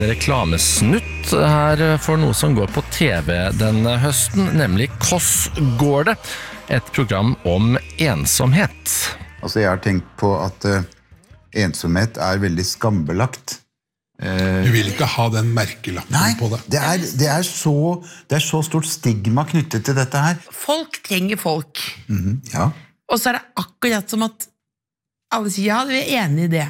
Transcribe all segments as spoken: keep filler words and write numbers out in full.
Reklamesnutt her for noe som går på T V denne høsten, nemlig Kåss går det, et program om ensomhet. Altså jeg har tenkt på at uh, ensomhet er veldig skambelagt. Uh, du vil ikke ha den merkelappen nei, på det. Det er, det, er så, det er så stort stigma knyttet til dette her. Folk trenger folk. Mm-hmm, ja. Og så er det akkurat som at alle sier, ja, du er enig i det.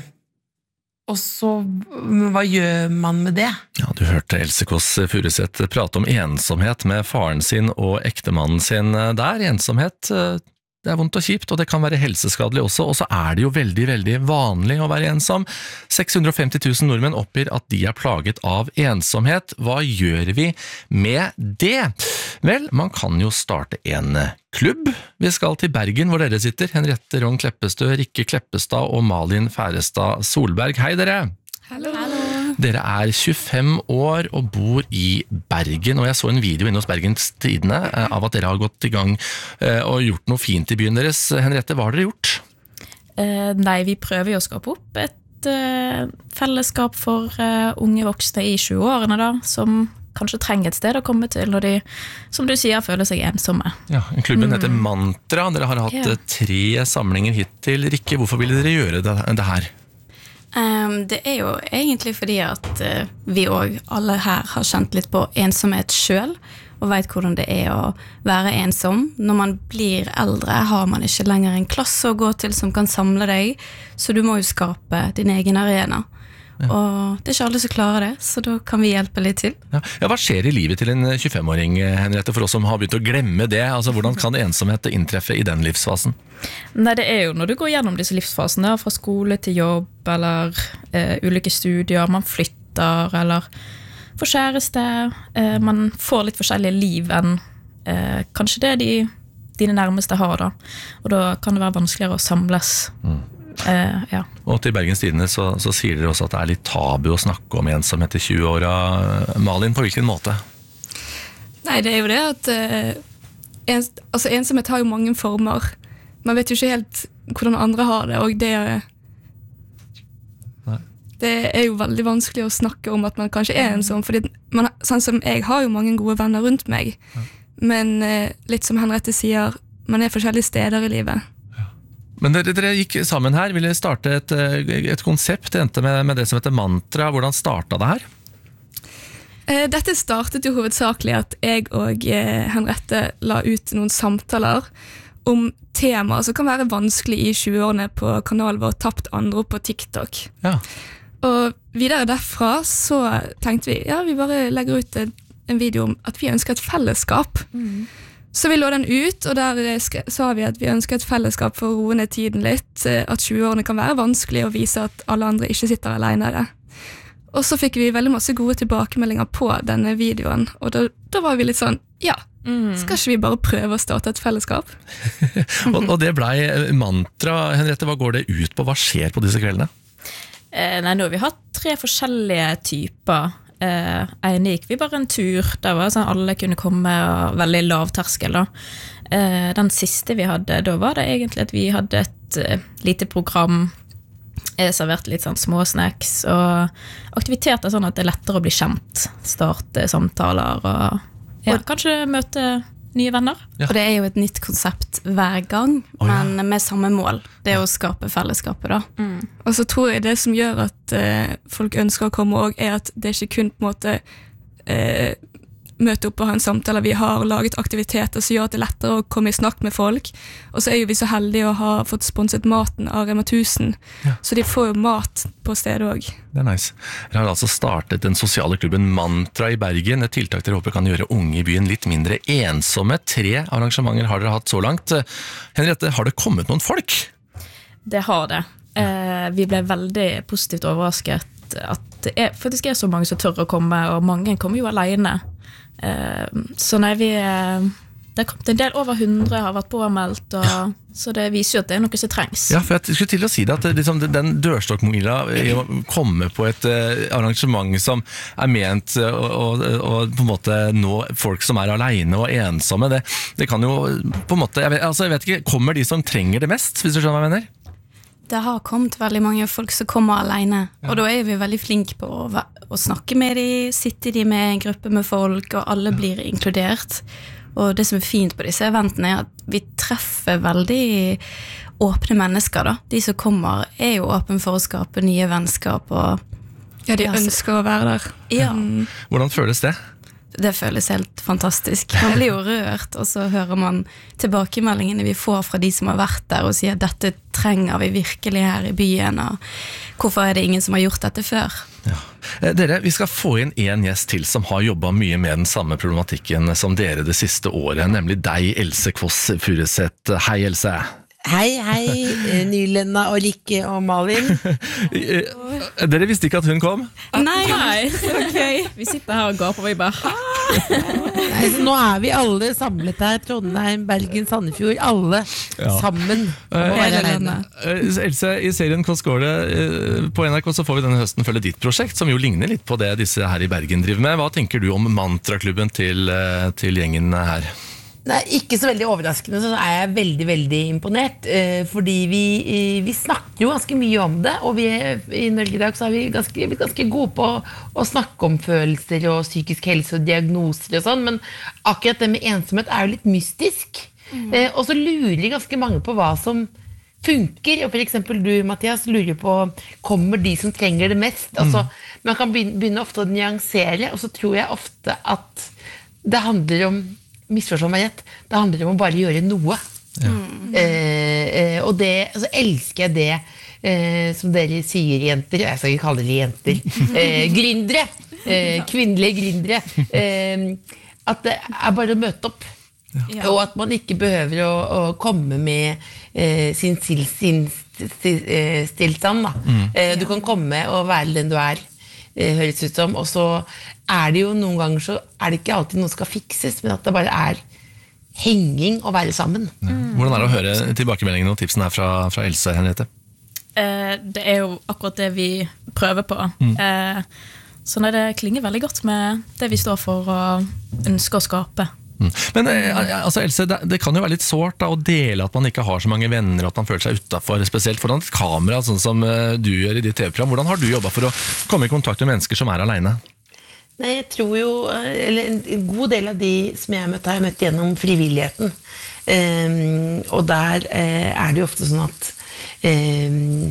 Og så, hva gjør man med det? Ja, du hørte Else Kåss Furuseth prate om ensomhet med faren sin og ektemannen sin der. Ensomhet, det er vondt og kjipt, og det kan være helseskadelig også, og så er det jo veldig, veldig vanlig å være ensom. seks hundre og femti tusen nordmenn oppgir at de er plaget av ensomhet. Hva gjør vi med det? Vel, man kan jo starte en klubb. Vi skal til Bergen, hvor dere sitter. Henriette Rong Kleppestø, Rikke Kleppestad og Malin Færestad Solberg. Hei dere! Hallo! Dere er tjuefem år og bor i Bergen, og jeg så en video inne hos Bergens Tidende av at dere har gått i gang og gjort noe fint i byen deres. Henriette, hva har dere gjort? Eh, nei, vi prøver jo å skape opp et eh, fellesskap for eh, unge voksne i tjue-årene da, som kanskje trenger et sted å komme til når de, som du sier, føler seg ensomme. Ja, klubben heter Mantra. Dere har hatt Ja. tre samlinger hittil. Rikke, hvorfor ville dere gjøre det, det her? Um, det er jo egentlig fordi at uh, vi også alle her har kjent litt på ensomhet selv, og vet hvordan det er å være ensom. Når man blir eldre har man ikke lenger en klasse å gå til som kan samle deg, så du må jo skape din egen arena. Ja. Og det er ikke alle som klarer det, så da kan vi hjelpe litt til. Ja. Ja, hva skjer i livet til en tjuefem-åring, Henriette, for oss som har begynt å glemme det? Altså, hvordan kan ensomhet inntreffe i den livsfasen? Nei, det er jo når du går gjennom disse livsfasene, fra skole til jobb, eller eh, ulike studier, man flytter, eller får kjæreste, eh, man får litt forskjellige liv enn eh, kanskje det de, dine nærmeste har da. Og da kan det være vanskeligere å samles. Mm. Uh, ja. Og til Bergens Tidende så, så sier dere også at det er litt tabu å snakke om ensomhet i tjue-åra. Malin, på hvilken måte? Nei, det er jo det at uh, ens, altså ensomhet har jo mange former. Man vet jo ikke helt hvordan andre har det, og det, Nei. det er jo veldig vanskelig å snakke om at man kanskje er ensom, fordi man, sånn som jeg har jo mange gode venner rundt meg, ja. Men uh, litt som Henriette sier, man er forskjellige steder i livet. Men dere, dere gikk sammen her, ville starte et, et konsept, endte med, med det som heter Mantra. Hvordan startet det her? Dette startet jo hovedsakelig at jeg og Henriette la ut noen samtaler om temaer som kan være vanskelig i tjue-årene på kanalen vår Tapt andre på TikTok. Ja. Og videre derfra så tenkte vi, ja, vi bare legger ut en video om at vi ønsker et fellesskap. Mm. Så vi lå den ut, og der sa vi at vi ønsker et fellesskap for å roe ned tiden litt, at tjue-årene kan være vanskelig å vise at alle andre ikke sitter alene i det. Og så fikk vi veldig masse gode tilbakemeldinger på denne videoen, og da, da var vi litt sånn, ja, skal ikke vi bare prøve å starte et fellesskap? og, og det ble Mantra. Henriette, hva går det ut på? Hva skjer på disse kveldene? Eh, nei, nå har vi hatt tre forskjellige typer. Uh, en gikk vi bare en tur der var sånn alle kunne komme og veldig lav terskel da. Uh, den siste vi hadde da var det egentlig at vi hadde et uh, lite program uh, serverte litt sånn små snacks og aktiviteter sånn at det er lettere å bli kjent, starte samtaler og, ja, og kanskje møte nye venner. Ja. Og det er jo et nytt konsept hver gang, oh, ja. Men med samme mål. Det er å skape fellesskapet da. Mm. Og så tror jeg det som gjør at uh, folk ønsker å komme også, er at det ikke kun på en måte uh, møte opp og ha en samtale. Vi har laget aktiviteter som gjør at det er lettere å komme i snakk med folk. Og så er jo vi så heldige å ha fått sponset maten av Rema tusen. Ja. Så de får jo mat på stedet også. Det er nice. Dere har altså startet den sosiale klubben Mantra i Bergen, et tiltak dere håper kan gjøre unge i byen litt mindre ensomme. Tre arrangementer har dere hatt så langt. Henriette, har det kommet noen folk? Det har det. Eh, vi ble veldig positivt overrasket at det er, faktisk er så mange som tør å komme, og mange kommer jo alene. Uh, så nei, vi det har kommet en del over hundre har vært påmeldt og, ja. Så det viser jo at det er noe som trengs. Ja, for jeg skulle til å si det at det, liksom, den dørstokkmila å komme på et uh, arrangement som er ment uh, og, og på en måte nå folk som er alene og ensomme, det, det kan jo på en måte, jeg vet, altså, jeg vet ikke, kommer de som trenger det mest, hvis du skjønner hva jeg mener? det har kommet veldig mange folk som kommer alene, og da er vi veldig flinke på å, å snakke med dem, sitte de med en gruppe med folk, og alle blir inkludert. Og det som er fint på disse eventene er at vi treffer veldig åpne mennesker da. De som kommer er jo åpne for å skape nye vennskap. Og, ja, de ønsker å være der. Ja. Mm. Hvordan føles det? Det føles helt fantastisk. Man blir jo rørt, og så hører man tilbakemeldingene vi får fra de som har vært der, og sier at dette trenger vi virkelig her i byen, og hvorfor er det ingen som har gjort dette før? Ja. Dere, vi skal få inn en gjest til som har jobbet mye med den samme problematikken som dere det siste året, nemlig deg, Else Kåss Furuseth. Hei, Else. Hei, hei, Nylenda og Rikke og Malin. Dere visste ikke at hun kom? Nei, nei, okay. Vi sitter her og gaper, og vi bare Nei, så nå er vi alle samlet her, Trondheim, Bergen, Sandefjord, alle Ja. sammen. Hele landet. Else, i serien Hvordan går det? På N R K så får vi denne høsten følge ditt prosjekt, som jo ligner litt på det disse her i Bergen driver med. Hva tenker du om mantraklubben til, til gjengen her? Nei, ikke så veldig overraskende, så er jeg veldig, veldig imponert, eh, fordi vi, vi snakker jo ganske mye om det, og vi er, i Norge i dag så er vi ganske, vi er ganske gode på å, å snakke om følelser og psykisk helse og diagnoser og sånn, men akkurat det med ensomhet er jo litt mystisk, mm. eh, og så lurer ganske mange på hva som funker, og for eksempel du, Mathias, lurer på, kommer de som trenger det mest? Altså, mm. man kan begynne, begynne ofte å nyansere, og så tror jeg ofte at det handler om misforstå meg rett, det handler om å bare gjøre noe. Ja. Eh, eh, og det, så elsker jeg det eh, som dere sier, jenter, jeg skal ikke kalle dere jenter, eh, gründere, eh, kvinnelige gründere, eh, at det er bare å møte opp. Ja. Og at man ikke behøver å, å komme med eh, sin, sin, sin stillstand. Da. Mm. Eh, du kan komme og være den du er, eh, høres ut som, og så er det jo noen ganger så er det ikke alltid noe skal fikses, men at det bare er henging og være sammen. Ja. Hvordan er det å høre tilbakemeldingene og tipsene her fra, fra Else, Henriette? Eh, det er jo akkurat det vi prøver på. Mm. Eh, så det klinger veldig godt med det vi står for og ønsker å skape. Mm. Men altså, Else, det, det kan jo være litt sårt da, å dele at man ikke har så mange venner, og at man føler seg utenfor, spesielt foran et kamera, sånn som du gjør i ditt T V-program. Hvordan har du jobbet for å komme i kontakt med mennesker som er alene? Nei, jeg tror jo, eller en god del av de som jeg har møtt, har jeg møtt gjennom frivilligheten. Um, og der uh, er det jo ofte sånn at um,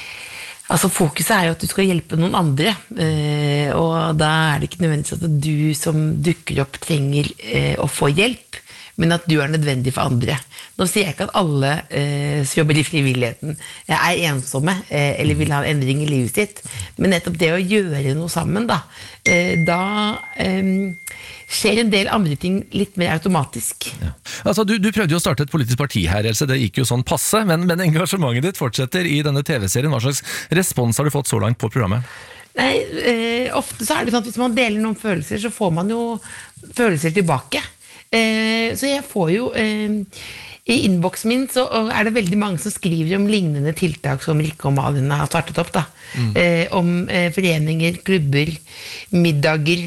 altså fokuset er jo at du skal hjelpe noen andre, uh, og da er det ikke nødvendigvis at du som dukker opp trenger uh, å få hjelp, men at du er nødvendig for andre. Nå sier jeg ikke at alle eh, som jobber i frivilligheten er ensomme eh, eller vil ha en endring i livet sitt, men nettopp det å gjøre noe sammen, da, eh, da eh, skjer en del andre ting litt mer automatisk. Ja. Altså, du, du prøvde jo å starte et politisk parti her, Else, det gikk jo sånn passe, men, men engasjementet ditt fortsetter i denne T V-serien. Hva slags respons har du fått så langt på programmet? Nei, eh, ofte så er det sånn at hvis man deler noen følelser, så får man jo følelser tilbake. Eh, så jeg får jo eh, i innboksen min så er det veldig mange som skriver om lignende tiltak som Rikke og Malin har startet opp da. Mm. Eh, om eh, foreninger, klubber, middager,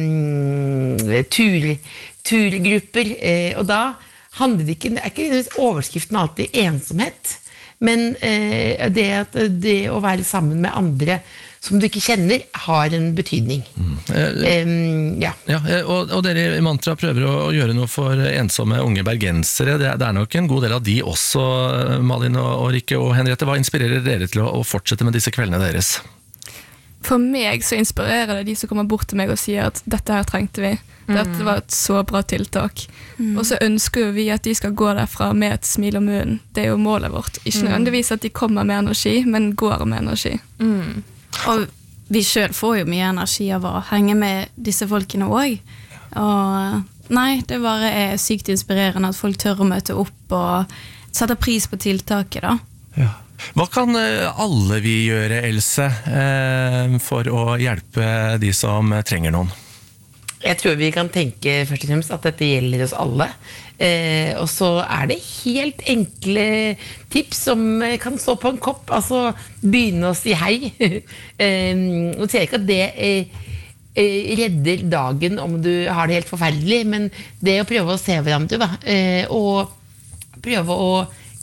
eh, tur, turgrupper, eh, og da handler det ikke, det er ikke overskriften alltid ensomhet, men eh, det, at det å være sammen med andre som du ikke kjenner, har en betydning. Mm. Um, ja. Ja, og, og dere i Mantra prøver å gjøre noe for ensomme unge bergensere. Det, det er nok en god del av de også, Malin og, og Rikke og Henriette. Hva inspirerer dere til å, å fortsette med disse kveldene deres? For meg så inspirerer det de som kommer bort til meg og sier at dette her trengte vi. Dette var et så bra tiltak. Mm. Og så ønsker vi at de skal gå derfra med et smil om munnen. Det er jo målet vårt. Ikke nødvendigvis at de kommer med energi, men går med energi. Mm. Og vi selv får jo mye energi av å henge med disse folkene også. Og nei, det bare er sykt inspirerende at folk tør å møte opp og sette pris på tiltaket da. Ja. Hva kan alle vi gjøre, Else, for å hjelpe de som trenger noen? Jeg tror vi kan tenke først og fremst at dette gjelder oss alle. Eh, og så er det helt enkle tips som kan stå på en kopp. Altså begynne å si hei. eh, og sier ikke at det eh, redder dagen om du har det helt forferdelig, men det å prøve å se hverandre da, eh, og prøve å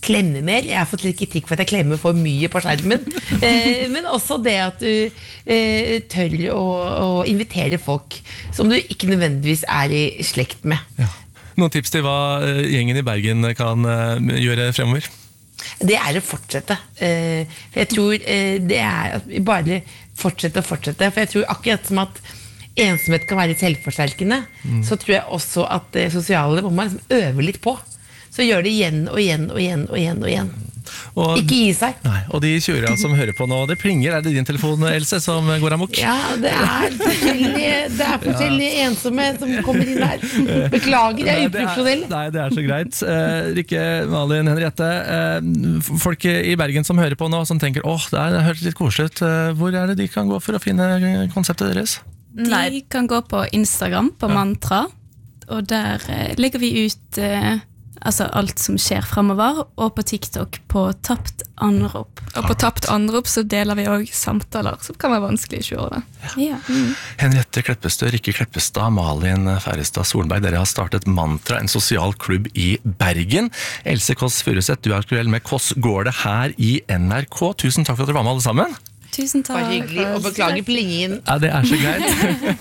klemme mer. Jeg har fått litt kritikk for at jeg klemmer for mye på skjermen. Eh, men også det at du eh, tør å, å invitere folk som du ikke nødvendigvis er i slekt med. Ja. Noen tips til hva gjengen i Bergen kan gjøre fremover? Det er å fortsette. Eh, for jeg tror eh, det er at vi bare fortsette og fortsette. For jeg tror akkurat som at ensomhet kan være selvforsterkende, mm. så tror jeg også at det sosiale må man liksom øve litt på. Så gjør det igjen og igjen og igjen og igjen og igjen. Og, ikke gi seg. Nei, og de tjurene som hører på nå, det plinger. Er det din telefon, Else, som går amok? Ja, det er forskjellige, det er forskjellige ja. ensomme som kommer inn her. Beklager, jeg er uprofesjonell. Nei, det er så greit. Uh, Rikke, Malin, Henriette, uh, folk i Bergen som hører på nå, som tenker, åh, det har hørt litt koselig ut. Uh, hvor er det de kan gå for å finne konseptet deres? De kan gå på Instagram, på ja. Mantra, og der uh, legger vi ut... Uh, Altså alt som skjer fremover, og på TikTok på Tapt Anrop. Og på Tapt Anrop så deler vi også samtaler, som kan være vanskelig i tjue år. Ja. Mm. Henriette Kleppestø, Rikke Kleppestad, Malin Færestad Solberg, dere har startet Mantra, en sosial klubb i Bergen. Else Kåss Furuseth, du er aktuell med Kåss går det her i N R K. Tusen takk for at dere var med alle sammen. Tusen takk. Bare hyggelig, og beklager plingen. Ja, det er så greit.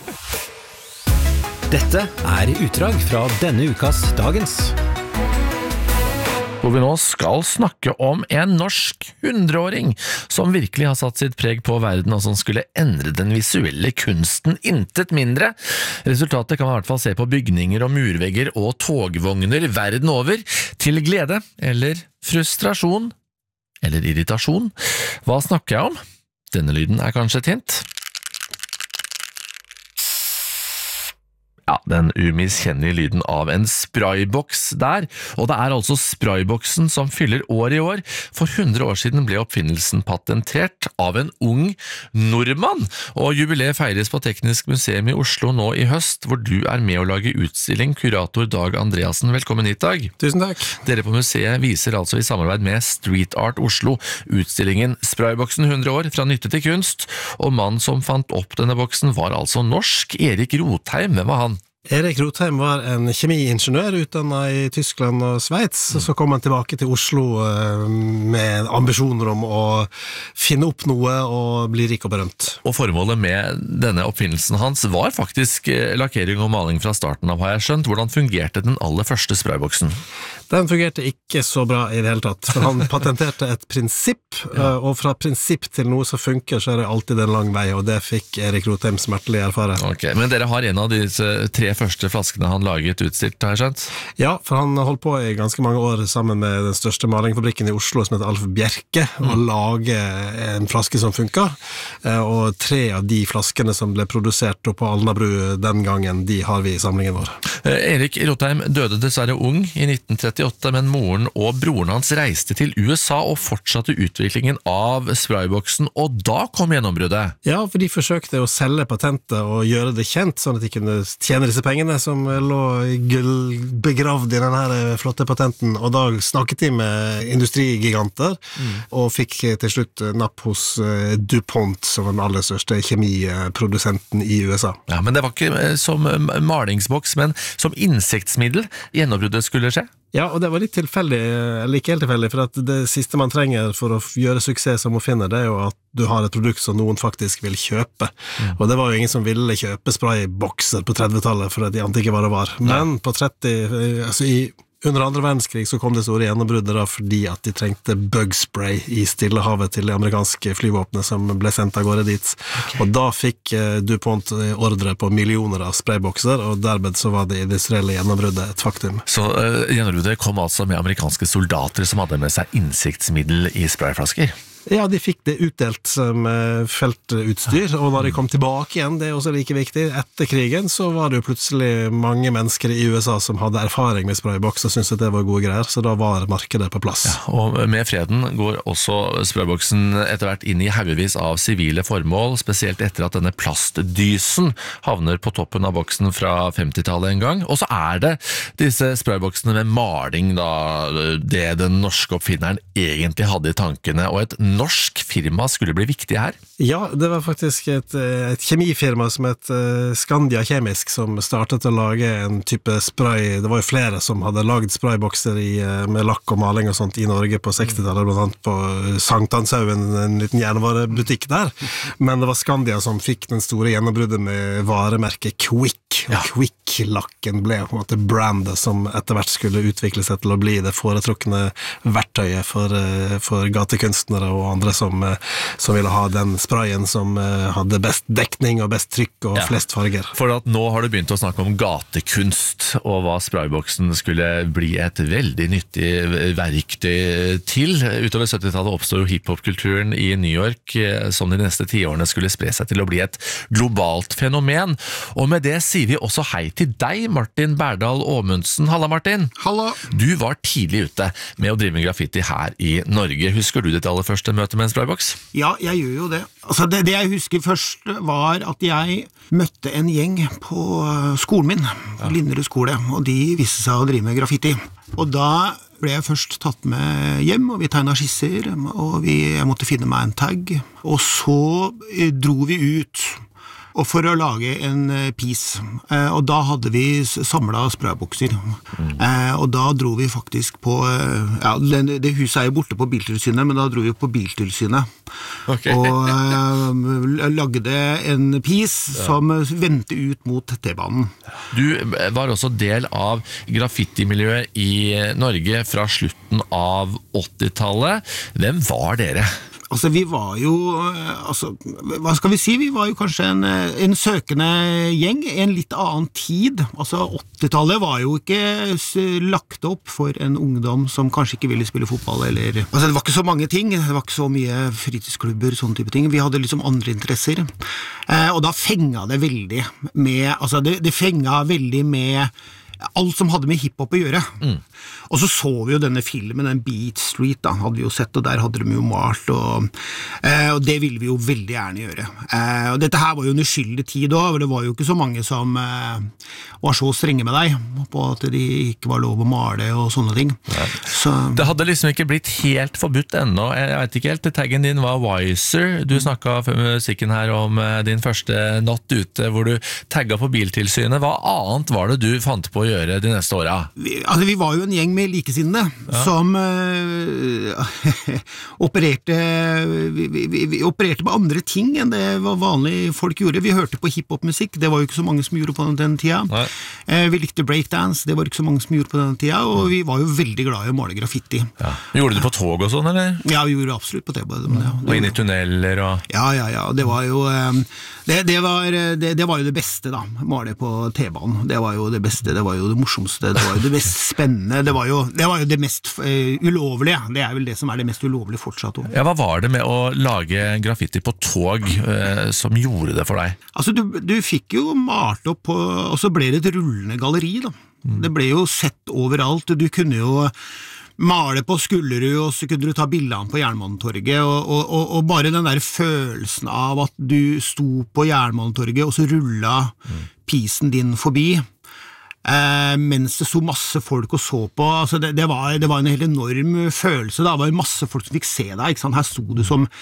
Dette er utdrag fra denne ukas Dagens. Hvor vi nå skal snakke om en norsk hundreåring som virkelig har satt sitt preg på verden og som skulle endre den visuelle kunsten intet mindre. Resultatet kan man i hvert fall se på bygninger og murvegger og togvogner verden over, til glede eller frustrasjon eller irritasjon. Hva snakker jeg om? Denne lyden er kanskje et hint. Ja, den umiskjennelige lyden av en sprayboks der, og det er altså sprayboksen som fyller år i år. For hundre år siden ble oppfinnelsen patentert av en ung nordmann, og jubileet feires på Teknisk museum i Oslo nå i høst, hvor du er med å lage utstilling. Kurator Dag Andreasen, velkommen hit, Dag. Tusen takk. Dere på museet viser altså i samarbeid med Street Art Oslo utstillingen Sprayboksen hundre år, fra nytte til kunst, og mannen som fant opp denne boksen var altså norsk. Erik Rotheim, hvem var han? Erik Rotheim var en kjemiingeniør utdannet i Tyskland og Sveits, og så kom han tilbake til Oslo med ambisjoner om å finne opp noe og bli rik og berømt. Og formålet med denne oppfinnelsen hans var faktisk lakkering og maling fra starten av, har jeg skjønt. Hvordan fungerte den aller første sprayboksen? Den fungerte ikke så bra i det hele tatt, for han patenterte et prinsipp, ja. og fra prinsipp til noe som funker, så er det alltid en lang vei, og det fikk Erik Rotheim smertelig erfare. Ok, men dere har en av disse tre første flaskene han laget utstilt, har jeg skjønt? Ja, for han holdt på i ganske mange år sammen med den største malingfabrikken i Oslo, som heter Alf Bjerke, mm. og lage en flaske som funker, og tre av de flaskene som ble produsert på Alnabru den gangen, de har vi i samlingen vår. Erik Rotheim døde dessverre ung i nitten trettiåtte, men moren og broren hans reiste til U S A og fortsatte utviklingen av sprayboksen, og da kom gjennombruddet. Ja, for de forsøkte å selge patentet og gjøre det kjent, sånn at de kunne tjene disse pengene som lå begravd i denne flotte patenten, og da snakket de med industrigiganter, mm. og fikk til slutt napp hos DuPont, som var den aller største kjemiprodusenten i U S A. Ja, men det var ikke som malingsboks, men som insektsmiddel gjennombruddet skulle skje? Ja, og det var litt tilfeldig, eller ikke helt tilfeldig, for at det siste man trenger for å gjøre suksess som oppfinner, det er jo at du har et produkt som noen faktisk vil kjøpe. Mm. Og det var jo ingen som ville kjøpe spraybokser på trettitallet, for at de ante ikke hva det var. Men på tretti, altså i under andre verdenskrig så kom det store gjennombruddet da fordi at de trengte bugspray i Stillehavet til det amerikanske flyvåpenet som ble sendt av gårde dit. Okay. Og da fikk DuPont ordre på millioner av spraybokser, og dermed så var det industrielle gjennombruddet et faktum. Så uh, gjennombruddet kom altså med amerikanske soldater som hadde med seg insektsmiddel i sprayflasker? Ja, de fikk det utdelt som feltutstyr, og når de kom tilbake igjen, det er også like viktig, etter krigen, så var det jo plutselig mange mennesker i U S A som hadde erfaring med sprayboks og syntes at det var gode greier, så da var markedet på plass. Ja, og med freden går også sprayboksen etter hvert inn i haugevis av sivile formål, spesielt etter at denne plastdysen havner på toppen av boksen fra femtitallet en gang, og så er det disse sprayboksene med maling, da, det den norske oppfinneren egentlig hadde i tankene, og et norsk firma skulle bli viktig her? Ja, det var faktisk et, et kjemifirma som het Skandia Kjemisk som startet å lage en type spray. Det var jo flere som hadde laget spraybokser i, med lakk og maling og sånt i Norge på sekstitallet, blant annet på Sankthanshaugen, en liten jernvarebutikk der. Men det var Skandia som fikk den store gjennombruddet med varemerket Quick. Og ja. Quick-lakken ble på en måte brandet som etter hvert skulle utvikle seg til å bli det foretrukne verktøyet for, for gatekunstnere og andre som, som ville ha den sprayen som hadde best dekning og best trykk og ja. Flest farger. For at nå har du begynt å snakke om gatekunst og hva sprayboksen skulle bli et veldig nyttig verktøy til. Utover syttitallet oppstod jo hiphop-kulturen i New York som de neste tiårene skulle spre seg til å bli et globalt fenomen. Og med det sier vi også hei til deg, Martin Berdal Åmundsen. Halla, Martin. Halla. Du var tidlig ute med å drive med graffiti her i Norge. Husker du ditt aller første møte med en sprayboks? Ja, jeg gjør jo det. Altså, det, det jeg husker først var at jeg møtte en gjeng på skolen min, ja. Linderud skole, og de viste seg å drive med graffiti. Og da ble jeg først tatt med hjem, og vi tegnet skisser, og vi, jeg måtte finne meg en tag. Og så dro vi ut og for å lage en piece, og da hadde vi samlet spraybokser, mm. og da dro vi faktisk på, ja, det, det huset er jo borte på Biltilsynet, men da dro vi på Biltilsynet, okay. og uh, lagde en piece ja. Som vendte ut mot T-banen. Du var også del av graffiti-miljøet i Norge fra slutten av åttitallet. Hvem var dere? Altså, vi var jo, altså, hva skal vi si, vi var jo kanskje en, en søkende gjeng, en litt annen tid. Altså, åttitallet var jo ikke lagt opp for en ungdom som kanskje ikke ville spille fotball, eller... Altså, det var ikke så mange ting, det var ikke så mye fritidsklubber, sånne type ting. Vi hadde liksom andre interesser. Eh, og da fenga det veldig med, altså, det, det fenga veldig med alt som hadde med hiphop å gjøre. Mm. Og så så vi jo denne filmen, den Beat Street, da, hadde vi jo sett, og der hadde de jo malt, og, eh, og det ville vi jo veldig gjerne gjøre. Eh, og dette her var jo en uskyldig tid også, og det var jo ikke så mange som eh, var så strenge med deg, på at de ikke var lov å male og sånne ting. Så, det hadde liksom ikke blitt helt forbudt ennå, jeg vet ikke helt, taggen din var Wiser, du snakket før musikken her om din første natt ute, hvor du tagget på Biltilsynet. Hva annet var det du fant på å gjøre de neste åra? Vi, altså, vi var jo en gjeng med likesinnede ja. Som uh, opererte vi, vi, vi opererte på andre ting enn det var vanlig folk gjorde. Vi hørte på hiphop-musikk, det var jo ikke så mange som gjorde på den, den tida. Uh, vi likte breakdance, det var ikke så mange som gjorde på den tida, og vi var jo veldig glad i å male graffiti. Ja. Gjorde du på tog og sånn, eller? Ja, vi gjorde absolutt på tog. Ja, og inn i tunneler og... Ja, ja, ja, det var jo um, det, det, var, det, det var jo det beste da, male på T-banen. Det var jo det beste, det var jo det morsomste, det var jo det mest spennende, det var jo det, var jo det mest uh, ulovlige, det er vel det som er det mest ulovlige fortsatt også. Ja, hva var det med å lage graffiti på tog uh, som gjorde det for deg? Altså, du, du fikk jo malt opp på, og så ble det et rullende galleri da. Mm. Det ble jo sett overalt, du kunne jo male på Skullerud, og så kunne du ta bildene på Jernbanetorget, og, og, og, og bare den der følelsen av at du sto på Jernbanetorget, og så rullet mm. pisen din forbi, Eh, mens det så masse folk og så på, altså det, det, var, det var en helt enorm følelse, da. Det var masse folk som fikk se deg, ikke sant? Her sto du som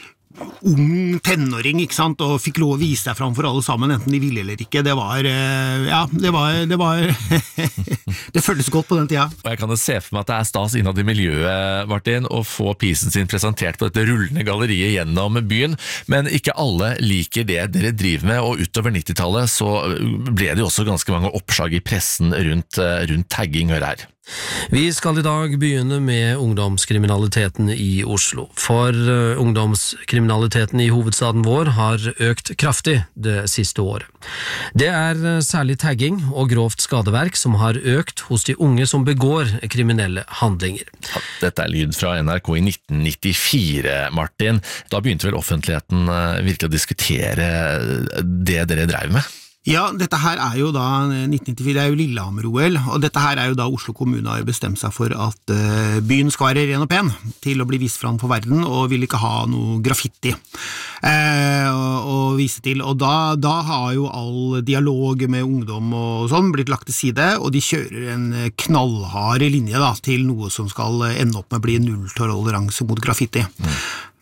ung tenåring, ikke sant, og fikk lov å vise deg fram for alle sammen, enten de ville eller ikke. Det var, ja, det var, det var det føltes godt på den tida. Og jeg kan jo se for meg at det er stas innad i miljøet, Martin, å få pisen sin presentert på dette rullende galleriet gjennom byen, men ikke alle liker det dere driver med, og utover nittitallet så ble det jo også ganske mange oppslag i pressen rundt, rundt tagging, hør her. Vi skal i dag begynne med ungdomskriminaliteten i Oslo, for uh, ungdomskriminaliteten i hovedstaden vår har økt kraftig det siste året. Det er uh, særlig tagging og grovt skadeverk som har økt hos de unge som begår kriminelle handlinger. Ja, dette er lyd fra N R K i nitten nittifire, Martin. Da begynte vel offentligheten uh, virkelig å diskutere det dere drev med? Ja, dette her er jo da nitten nittifire, det er jo Lillehammer-O L, og dette her er jo da Oslo kommune har bestemt seg for at uh, byen skal være ren og pen til å bli vist fram for verden, og vil ikke ha noe graffiti uh, å vise til, og da, da har jo all dialog med ungdom og sånn blitt lagt til side, og de kjører en knallhard linje da, til noe som skal ende opp med å bli nulltoleranse mot graffiti. Mm.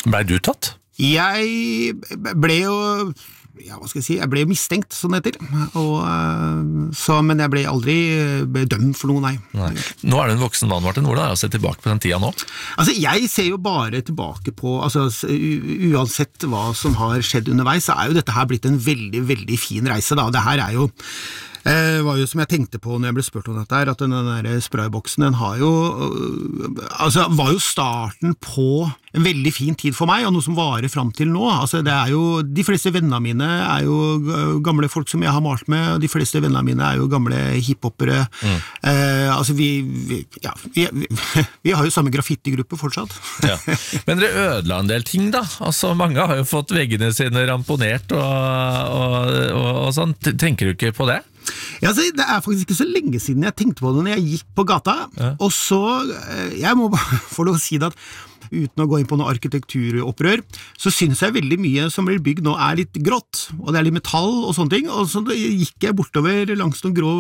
Ble du tatt? Jeg ble jo ja, hva skal jeg si, jeg ble mistenkt, sånn heter, og, så, men jeg ble aldri dømt for noe, nei. nei. Nå er du en voksen mann, Martin, hvordan er det å se tilbake på den tida nå? Altså, jeg ser jo bare tilbake på, altså, uansett hva som har skjedd underveis, så er jo dette her blitt en veldig, veldig fin reise, da. Det her er jo Det var jo som jeg tenkte på når jeg ble spurt om dette her, at den der sprayboksen, den har jo, altså, var jo starten på en veldig fin tid for meg, og noe som varer frem til nå. Altså, det er jo, de fleste vennene mine er jo gamle folk som jeg har malt med, og de fleste vennene mine er jo gamle hiphopere. Mm. Eh, altså, vi, vi, ja, vi, vi, vi har jo samme graffitigruppe fortsatt. Ja. Men dere ødela en del ting da, altså mange har jo fått veggene sine ramponert og, og, og, og sånn, tenker du ikke på det? Ja, altså, det er faktisk ikke så lenge siden jeg tenkte på det når jeg gikk på gata, ja. Og så, jeg må bare få lov å si det at uten å gå inn på noe arkitekturopprør, så synes jeg veldig mye som blir bygd nå er litt grått, og det er litt metall og sånne ting, og så gikk jeg bortover langs noen grå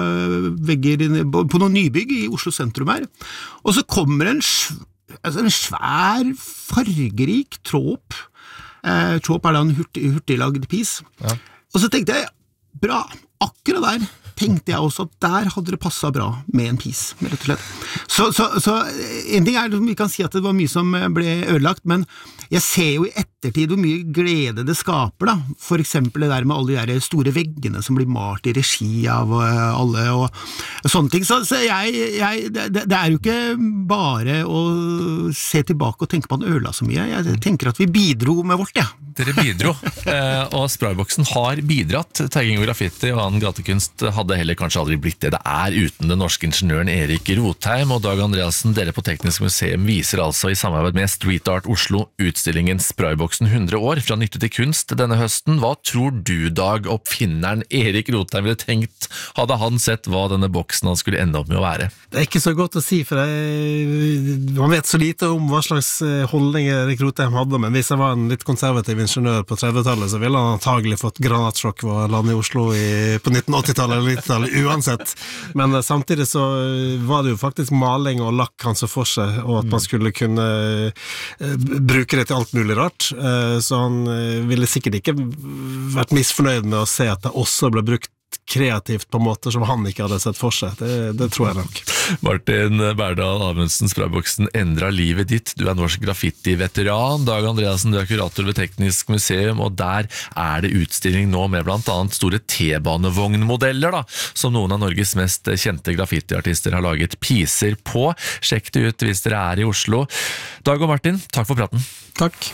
vegger på noen nybygg i Oslo sentrum her, og så kommer en, altså en svær, fargerik tråp, eh, tråp er da en hurtig, hurtiglagd pis, ja. Og så tenkte jeg, bra, akkurat der tenkte jeg også at der hadde det passet bra med en pis, rett og slett. Så, så, så en ting er, vi kan si at det var mye som ble ødelagt, men jeg ser jo i ettertid hvor mye glede det skaper da, for eksempel det der med alle de der store veggene som blir malt i regi av alle og sånne ting, så, så jeg, jeg det, det er jo ikke bare å se tilbake og tenke på at han ødela så mye, jeg tenker at vi bidro med vårt, ja. Dere bidro, og sprayboksen har bidratt, tagging og graffiti og annen gatekunst hadde heller kanskje aldri blitt det det er uten den norske ingeniøren Erik Rotheim, og Dag Andreassen, dere på Teknisk Museum viser altså i samarbeid med Street Art Oslo utstillingen Sprayboksen hundre år fra nytte til kunst denne høsten. Hva tror du, Dag, oppfinneren Erik Rotheim ville tenkt, hadde han sett hva denne boksen han skulle ende opp med å være? Det er ikke så godt å si, for jeg, man vet så lite om hva slags holdninger Erik Rotheim hadde, men hvis jeg var en litt konservativ ingeniør på trettitallet, så ville han antagelig fått granatsjokk ved å lande i Oslo i, på nitten åttitallet eller nittitallet, uansett. Men uh, samtidig så var det jo faktisk maling og lakk han så for seg, og at man skulle kunne uh, bruke det til alt mulig rart. Uh, så han uh, ville sikkert ikke vært misfornøyd med å se at det også ble brukt kreativt på måter som han ikke hadde sett for seg. Det, det tror jeg nok. Martin Berdal Amundsen, Sprayboksen endra livet ditt. Du er norsk graffiti-veteran. Dag Andreassen, du er kurator ved Teknisk Museum, og der er det utstilling nå med blant annet store T-banevognmodeller, da, som noen av Norges mest kjente graffitiartister har laget piser på. Sjekk det ut hvis dere er i Oslo. Dag og Martin, takk for praten. Takk.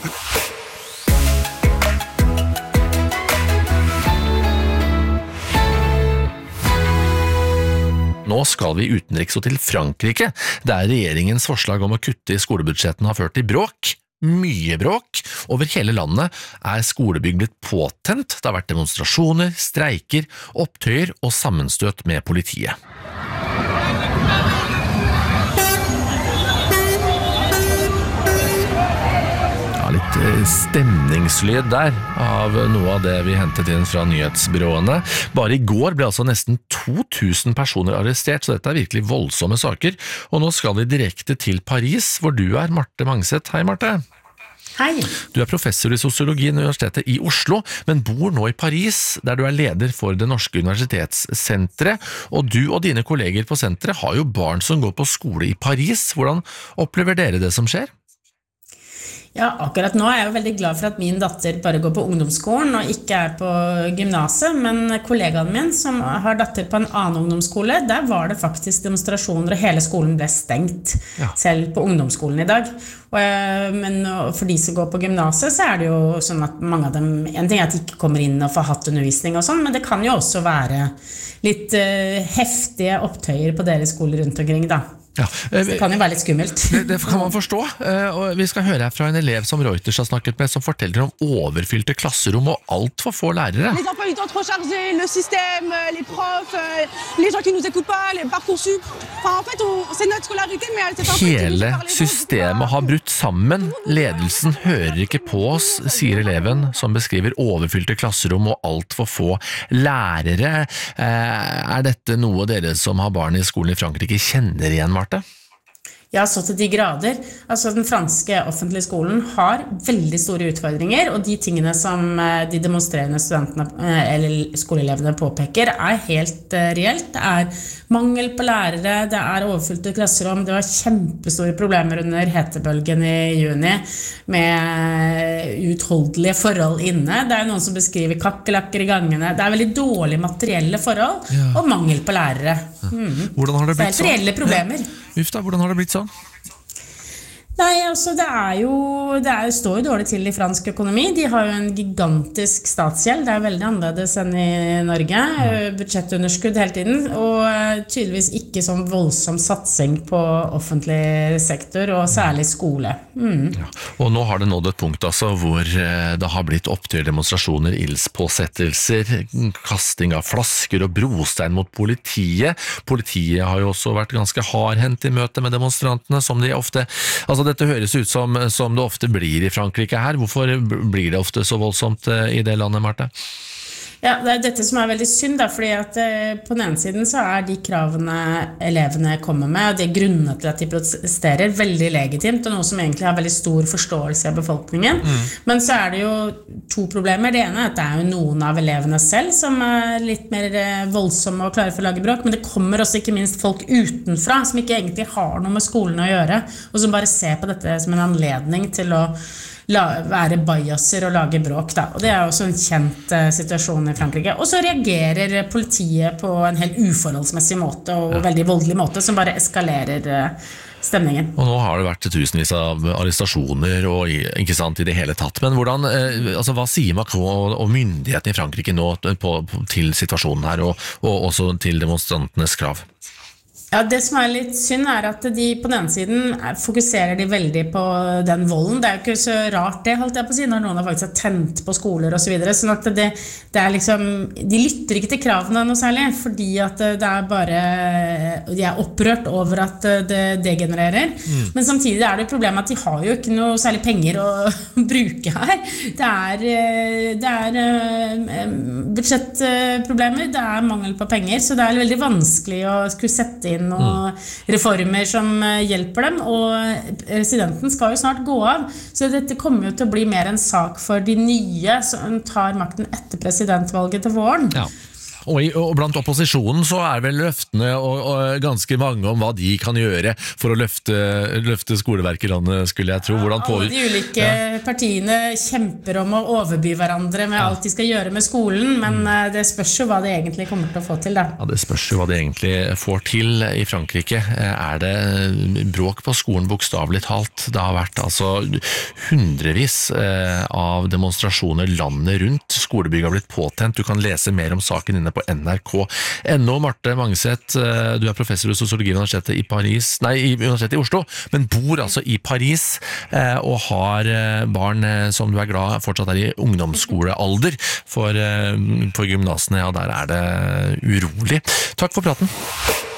Nå skal vi utenriks og til Frankrike, der regjeringens forslag om å kutte i skolebudsjettene har ført til bråk. Mye bråk. Over hele landet er skolebygg blitt påtent. Det har vært demonstrasjoner, streiker, opptøyer og sammenstøt med politiet. Litt stemningslyd der av noe av det vi hentet inn fra nyhetsbyråene. Bare i går ble altså nesten to tusen personer arrestert, så dette er virkelig voldsomme saker. Og nå skal vi direkte til Paris, hvor du er, Marte Mangset. Hei, Marte. Hei. Du er professor i sosiologi ved Universitetet i Oslo, men bor nå i Paris, der du er leder for det norske universitetssenteret. Og du og dine kolleger på senteret har jo barn som går på skole i Paris. Hvordan opplever dere det som skjer? Ja, akkurat nå er jeg jo veldig glad for at min datter bare går på ungdomsskolen og ikke er på gymnaset, men kollegaen min som har datter på en annen ungdomsskole, der var det faktisk demonstrasjoner og hele skolen ble stengt, ja. Selv på ungdomsskolen i dag. Og, men for de som går på gymnaset så er det jo sånn at mange av dem, en ting er at de ikke kommer inn og får hatt undervisning og sånn, men det kan jo også være litt uh, heftige opptøyer på deres skoler rundt omkring da. Ja, det kan jo være litt skummelt. Det, det kan man forstå, og vi skal høre her fra en elev som Reuters har snakket med, som forteller om overfylte klasserom og alt for få lærere. Les emplois du temps trop chargés, le système, les profs, les gens qui nous écoutent pas, les Parcoursup. Enfin, en fait, c'est notre scolarité, mais c'est pas Hele systemet har brutt sammen. Ledelsen hører ikke på oss, sier eleven, som beskriver overfylte klasserom og alt for få lærere. Er dette noe dere som har barn i skolen i Frankrike kjenner igjen, Marte? Ja, så til de grader. Altså, den franske offentlige skolen har veldig store utfordringer, og de tingene som de demonstrerende studentene, eller skoleelevene påpeker, er helt uh, reelt. Det er mangel på lærere, det er overfylte klasserom, det var kjempestore problemer under hetebølgen i juni, med utholdelige forhold inne. Det er noen som beskriver kakkelakker i gangene. Det er veldig dårlige materielle forhold, ja. Og mangel på lærere. Mm. Hvordan har det blitt så det er reelle problemer. Ja. Uff da, hvordan har det blitt sånn? Nei, altså det er jo, det er, står jo dårlig til i fransk økonomi. De har jo en gigantisk statsgjeld, det er veldig annerledes enn i Norge. Budsjettunderskudd hele tiden, og tydeligvis ikke sånn voldsom satsing på offentlig sektor, og særlig skole. Mm. Ja. Og nå har det nådd et punkt altså, hvor det har blitt opptøyer, demonstrasjoner, ildspåsettelser, kasting av flasker og brostein mot politiet. Politiet har jo også vært ganske hardhendt i møte med demonstrantene, som de ofte... Altså, dette høres ut som, som det ofte blir i Frankrike her. Hvorfor blir det ofte så voldsomt i det landet, Marte? Ja, det er dette som er veldig synd, da, fordi at eh, på den ene siden så er de kravene elevene kommer med, og de grunnene til at de protesterer, veldig legitimt, og noe som egentlig har veldig stor forståelse av befolkningen. Mm. Men så er det jo to problemer. Det ene er at det er jo noen av elevene selv som er litt mer voldsomme og klare for å lage bråk, men det kommer også ikke minst folk utenfra, som ikke egentlig har noe med skolen å gjøre, og som bare ser på dette som en anledning til å La, være biaser og lage bråk da. Og det er også en kjent uh, situasjon i Frankrike. Og så reagerer politiet på en helt uforholdsmessig måte og ja. Veldig voldelig måte som bare eskalerer uh, stemningen. Og nå har det vært tusenvis av arrestasjoner og ikke sant i det hele tatt. Men hvordan, uh, altså, hva sier Macron og, og myndighetene i Frankrike nå på, på, til situasjonen her og, og også til demonstrantenes krav? Ja, det som er litt synd er at de på den ene siden fokuserer de veldig på den volden. Det er jo ikke så rart det, holdt jeg på å si, når noen har faktisk har tent på skoler og så videre. Sånn at det, det er liksom, de lytter ikke til kravene noe særlig, fordi at det er bare, de er opprørt over at det degenererer. Mm. Men samtidig er det jo problemet at de har jo ikke noe særlig penger å bruke her. Det er, det er budsjettproblemer, det er mangel på penger, så det er veldig vanskelig å skulle sette inn og reformer som hjelper dem, og presidenten skal jo snart gå av, så dette kommer jo til å bli mer en sak for de nye som tar makten etter presidentvalget til våren. Ja. Og, i, og blant opposisjonen så er vel løftene og, og ganske mange om hva de kan gjøre for å løfte, løfte skoleverket i landet, skulle jeg tro. Hvordan på... Alle de ulike ja. Partiene kjemper om å overby hverandre med ja. Alt de skal gjøre med skolen, men mm. det spørs jo hva de egentlig kommer til å få til da. Ja, det spørs jo hva de egentlig får til i Frankrike. Er det bråk på skolen bokstavelig talt? Det har vært altså hundrevis av demonstrasjoner landet rundt. Skolebygg har blitt påtent. Du kan lese mer om saken inne på N R K punkt no. Marte Mangeseth, du er professor i sosiologi ved Universitetet i Paris, nei, i Universitetet i Oslo, men bor altså i Paris og har barn som du er glad fortsatt er i ungdomsskolealder, for, for gymnasene, ja, der er det urolig. Takk for praten.